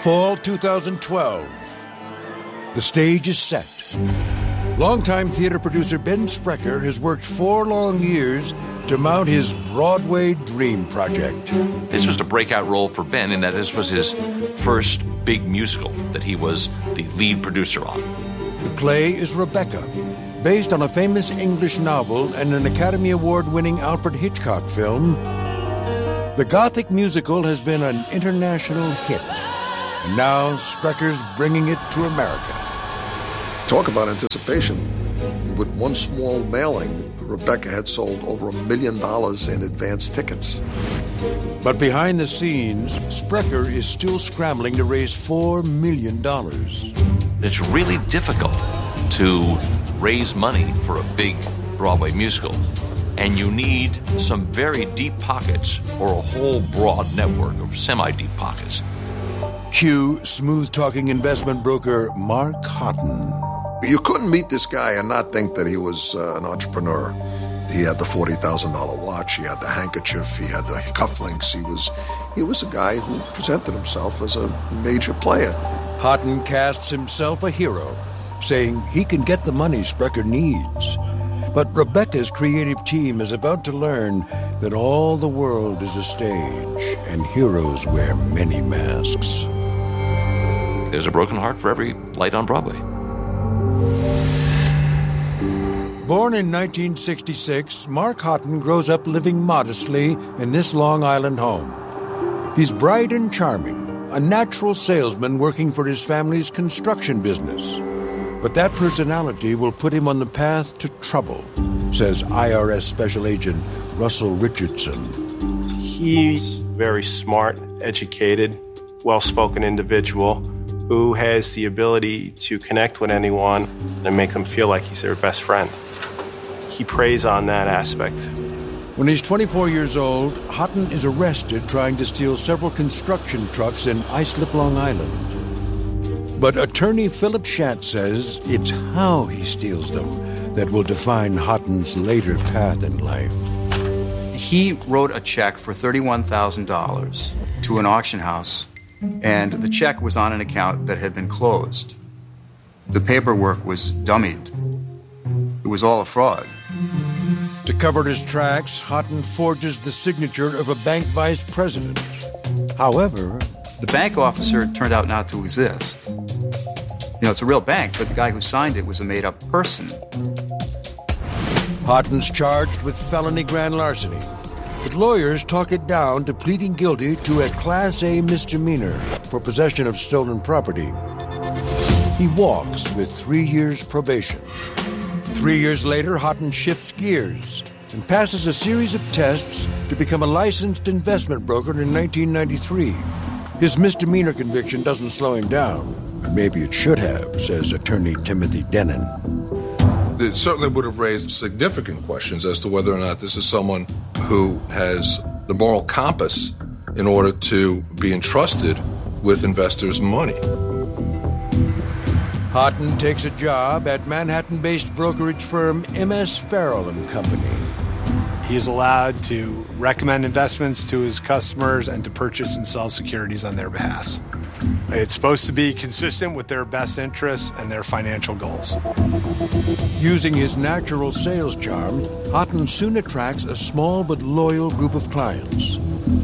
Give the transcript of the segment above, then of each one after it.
Fall 2012. The stage is set. Longtime theater producer Ben Sprecher has worked 4 long years to mount his Broadway dream project. This was a breakout role for Ben in that this was his first big musical that he was the lead producer on. The play is Rebecca, based on a famous English novel and an Academy Award-winning Alfred Hitchcock film. The Gothic musical has been an international hit, and now Sprecher's bringing it to America. Talk about anticipation. With one small mailing, Rebecca had sold over $1 million in advance tickets. But behind the scenes, Sprecher is still scrambling to raise $4 million. It's really difficult to raise money for a big Broadway musical, and you need some very deep pockets or a whole broad network of semi-deep pockets. Cue smooth-talking investment broker Mark Houghton. You couldn't meet this guy and not think that he was an entrepreneur. He had the $40,000 watch, he had the handkerchief, he had the cufflinks. He was a guy who presented himself as a major player. Houghton casts himself a hero, saying he can get the money Sprecher needs. But Rebecca's creative team is about to learn that all the world is a stage and heroes wear many masks. There's a broken heart for every light on Broadway. Born in 1966, Mark Houghton grows up living modestly in this Long Island home. He's bright and charming, a natural salesman working for his family's construction business. But that personality will put him on the path to trouble, says IRS Special Agent Russell Richardson. He's very smart, educated, well-spoken individual who has the ability to connect with anyone and make them feel like he's their best friend. He preys on that aspect. When he's 24 years old, Houghton is arrested trying to steal several construction trucks in Islip, Long Island. But attorney Philip Schatz says it's how he steals them that will define Houghton's later path in life. He wrote a check for $31,000 to an auction house, and the check was on an account that had been closed. The paperwork was dummied. It was all a fraud. To cover his tracks, Houghton forges the signature of a bank vice president. However, the bank officer turned out not to exist. It's a real bank, but the guy who signed it was a made-up person. Houghton's charged with felony grand larceny, but lawyers talk it down to pleading guilty to a Class A misdemeanor for possession of stolen property. He walks with 3 years probation. 3 years later, Houghton shifts gears and passes a series of tests to become a licensed investment broker in 1993. His misdemeanor conviction doesn't slow him down, but maybe it should have, says attorney Timothy Denon. It certainly would have raised significant questions as to whether or not this is someone who has the moral compass in order to be entrusted with investors' money. Houghton takes a job at Manhattan-based brokerage firm M.S. Farrell & Company. He is allowed to recommend investments to his customers and to purchase and sell securities on their behalf. It's supposed to be consistent with their best interests and their financial goals. Using his natural sales charm, Houghton soon attracts a small but loyal group of clients.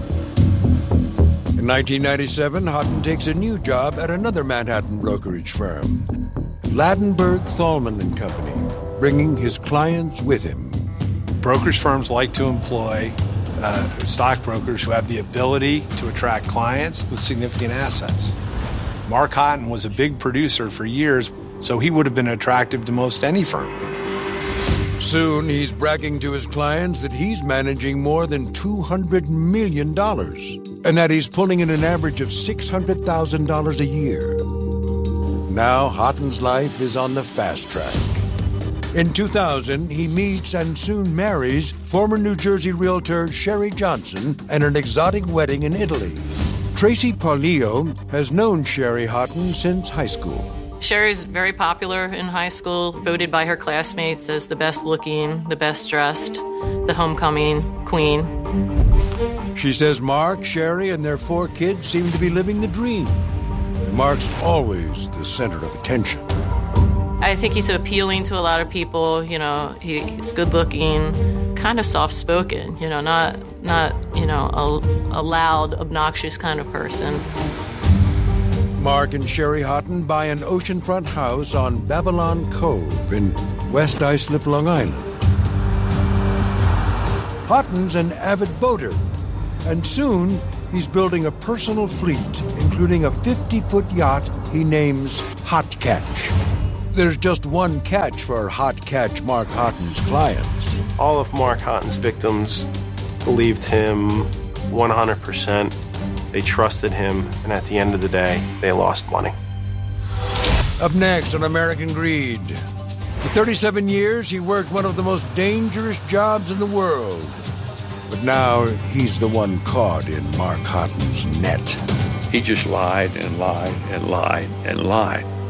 In 1997, Houghton takes a new job at another Manhattan brokerage firm, Ladenburg Thalmann & Company, bringing his clients with him. Brokerage firms like to employ stockbrokers who have the ability to attract clients with significant assets. Mark Houghton was a big producer for years, so he would have been attractive to most any firm. Soon, he's bragging to his clients that he's managing more than $200 million and that he's pulling in an average of $600,000 a year. Now, Houghton's life is on the fast track. In 2000, he meets and soon marries former New Jersey realtor Sherry Johnson at an exotic wedding in Italy. Tracy Parleo has known Sherry Houghton since high school. Sherry's very popular in high school, voted by her classmates as the best looking, the best dressed, the homecoming queen. She says Mark, Sherry, and their 4 kids seem to be living the dream. Mark's always the center of attention. I think he's appealing to a lot of people. You know, he's good looking, kind of soft spoken, you know, not a loud, obnoxious kind of person. Mark and Sherry Houghton buy an oceanfront house on Babylon Cove in West Islip, Long Island. Houghton's an avid boater, and soon he's building a personal fleet, including a 50-foot yacht he names Hot Catch. There's just one catch for Hot Catch Mark Houghton's clients. All of Mark Houghton's victims believed him 100%. They trusted him, and at the end of the day, they lost money. Up next on American Greed. For 37 years, he worked one of the most dangerous jobs in the world. But now he's the one caught in Mark Houghton's net. He just lied and lied and lied and lied.